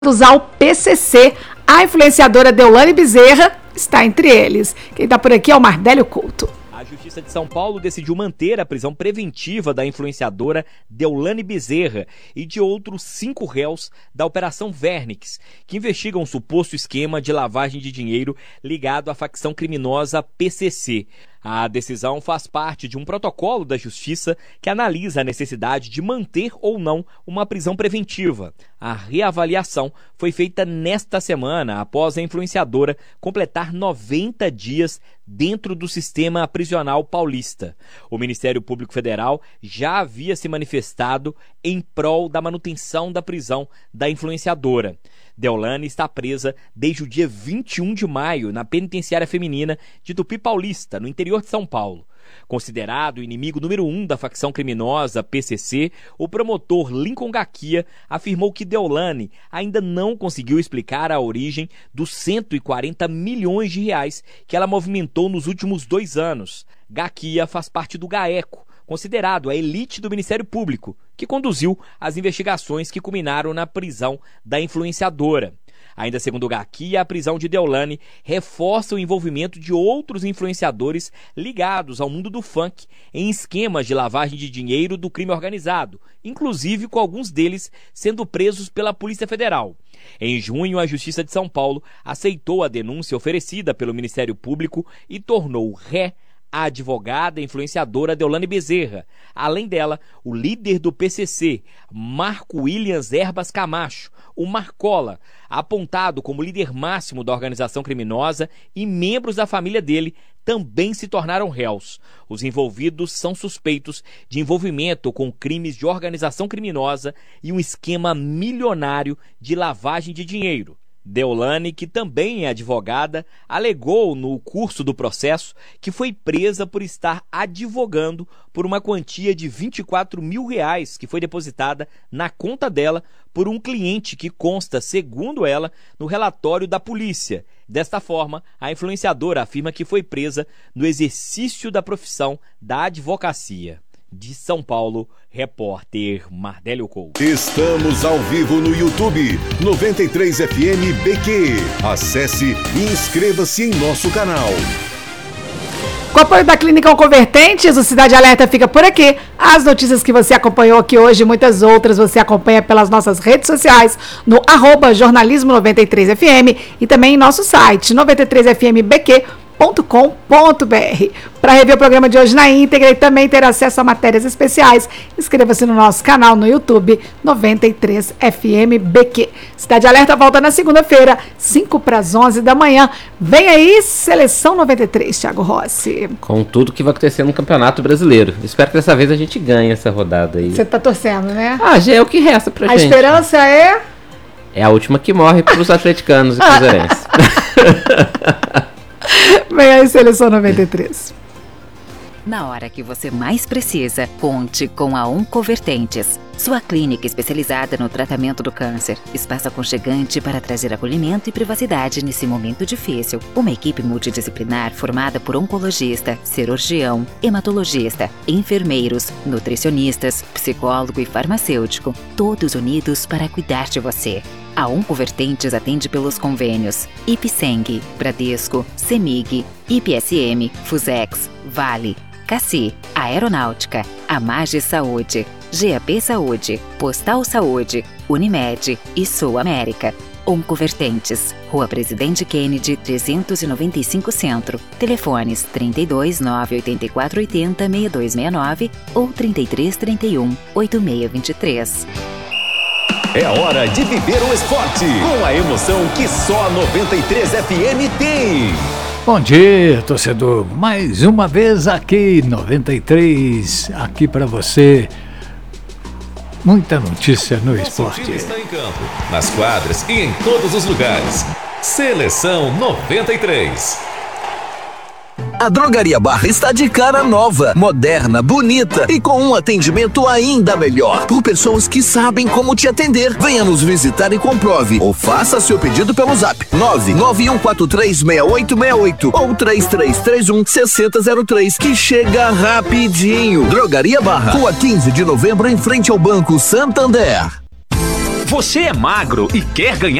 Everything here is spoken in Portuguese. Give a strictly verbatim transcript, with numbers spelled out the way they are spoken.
ao P C C. A influenciadora Deolane Bezerra está entre eles. Quem está por aqui é o Mardélio Couto. A Justiça de São Paulo decidiu manter a prisão preventiva da influenciadora Deolane Bezerra e de outros cinco réus da Operação Vernix, que investigam um suposto esquema de lavagem de dinheiro ligado à facção criminosa P C C. A decisão faz parte de um protocolo da Justiça que analisa a necessidade de manter ou não uma prisão preventiva. A reavaliação foi feita nesta semana, após a influenciadora completar noventa dias dentro do sistema prisional paulista. O Ministério Público Federal já havia se manifestado em prol da manutenção da prisão da influenciadora. Deolane está presa desde o dia vinte e um de maio na penitenciária feminina de Tupi Paulista, no interior de São Paulo. Considerado o inimigo número um da facção criminosa P C C, o promotor Lincoln Gaquia afirmou que Deolane ainda não conseguiu explicar a origem dos cento e quarenta milhões de reais que ela movimentou nos últimos dois anos. Gaquia faz parte do GAECO, considerado a elite do Ministério Público, que conduziu as investigações que culminaram na prisão da influenciadora. Ainda segundo Gaquia, a prisão de Deolane reforça o envolvimento de outros influenciadores ligados ao mundo do funk em esquemas de lavagem de dinheiro do crime organizado, inclusive com alguns deles sendo presos pela Polícia Federal. Em junho, a Justiça de São Paulo aceitou a denúncia oferecida pelo Ministério Público e tornou ré a advogada e influenciadora Deolane Bezerra. Além dela, o líder do P C C, Marco Williams Erbas Camacho, o Marcola, apontado como líder máximo da organização criminosa, e membros da família dele também se tornaram réus. Os envolvidos são suspeitos de envolvimento com crimes de organização criminosa e um esquema milionário de lavagem de dinheiro. Deolane, que também é advogada, alegou no curso do processo que foi presa por estar advogando por uma quantia de vinte e quatro mil reais que foi depositada na conta dela por um cliente que consta, segundo ela, no relatório da polícia. Desta forma, a influenciadora afirma que foi presa no exercício da profissão da advocacia. De São Paulo, repórter Mardélio Couto. Estamos ao vivo no YouTube, noventa e três F M B Q. Acesse e inscreva-se em nosso canal. Com o apoio da Clínica Onconvertentes, o Cidade Alerta fica por aqui. As notícias que você acompanhou aqui hoje e muitas outras você acompanha pelas nossas redes sociais no arroba jornalismo noventa e três F M e também em nosso site noventa e três F M B Q ponto com ponto b r. Para rever o programa de hoje na íntegra e também ter acesso a matérias especiais, inscreva-se no nosso canal no YouTube noventa e três F M B Q. Cidade Alerta volta na segunda-feira, cinco para as onze da manhã. Vem aí, Seleção noventa e três, Thiago Rossi. Com tudo que vai acontecer no Campeonato Brasileiro. Espero que dessa vez a gente ganhe essa rodada aí. Você tá torcendo, né? Ah, já é o que resta pra a gente. A esperança é... É a última que morre pros atleticanos e cruzeirenses. Vem aí, Seleção noventa e três. Na hora que você mais precisa, conte com a Onconvertentes, sua clínica especializada no tratamento do câncer. Espaço aconchegante para trazer acolhimento e privacidade nesse momento difícil. Uma equipe multidisciplinar formada por oncologista, cirurgião, hematologista, enfermeiros, nutricionistas, psicólogo e farmacêutico, todos unidos para cuidar de você. A Onconvertentes atende pelos convênios Ipseng, Bradesco, Semig, I P S M, Fusex, Vale, Cassi, Aeronáutica, Amage Saúde, G A P Saúde, Postal Saúde, Unimed e Sul América. Onconvertentes, Rua Presidente Kennedy, trezentos e noventa e cinco Centro. Telefones trinta e dois, nove oito quatro oito zero, seis dois seis nove ou trinta e três, trinta e um, oito seis dois três. É hora de viver o esporte com a emoção que só a noventa e três F M tem. Bom dia, torcedor. Mais uma vez aqui, noventa e três, aqui para você. Muita notícia no esporte. Nosso time está em campo, nas quadras e em todos os lugares. Seleção noventa e três. A Drogaria Barra está de cara nova, moderna, bonita e com um atendimento ainda melhor, por pessoas que sabem como te atender. Venha nos visitar e comprove, ou faça seu pedido pelo zap nove nove um quatro três seis oito seis oito ou três três três um seis zero zero três, que chega rapidinho. Drogaria Barra, Rua quinze de novembro, em frente ao Banco Santander. Você é magro e quer ganhar